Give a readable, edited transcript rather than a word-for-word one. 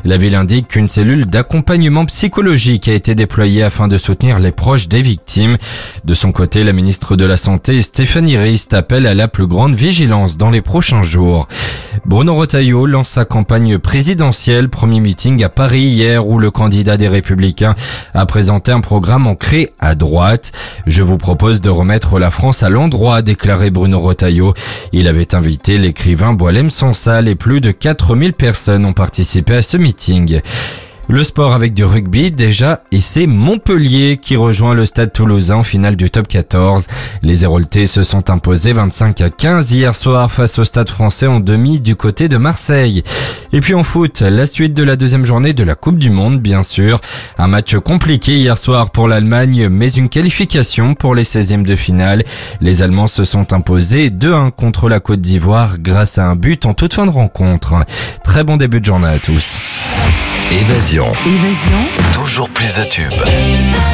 La ville indique qu'une cellule d'accompagnement psychologique a été déployée afin de soutenir les proches des victimes. De son côté, la ministre de la Santé, Stéphanie Rist, appelle à la plus grande vigilance dans les prochains jours. Bruno Retailleau lance sa campagne présidentielle. Premier meeting à Paris hier où le candidat des Républicains a présenté un programme ancré à droite. Je vous propose de remettre la France à l'endroit, a déclaré Bruno Retailleau. Il avait invité l'écrivain Boualem Sansal et plus de 4000 personnes ont participé à ce meeting. Le sport avec du rugby déjà, et c'est Montpellier qui rejoint le Stade Toulousain en finale du top 14. Les Héroltais se sont imposés 25-15 hier soir face au Stade Français en demi du côté de Marseille. Et puis en foot, la suite de la deuxième journée de la Coupe du Monde, bien sûr. Un match compliqué hier soir pour l'Allemagne, mais une qualification pour les 16e de finale. Les Allemands se sont imposés 2-1 contre la Côte d'Ivoire grâce à un but en toute fin de rencontre. Très bon début de journée à tous. Évasion. Toujours plus de tubes.